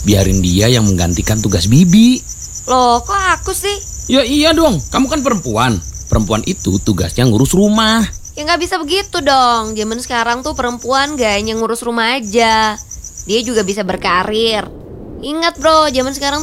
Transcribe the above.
biarin dia yang menggantikan tugas Bibi. Loh, kok aku sih? Ya iya dong, kamu kan perempuan. Perempuan itu tugasnya ngurus rumah. Ya nggak bisa begitu dong. Zaman sekarang tuh perempuan gak hanya ngurus rumah aja, dia juga bisa berkarir. Ingat bro, zaman sekarang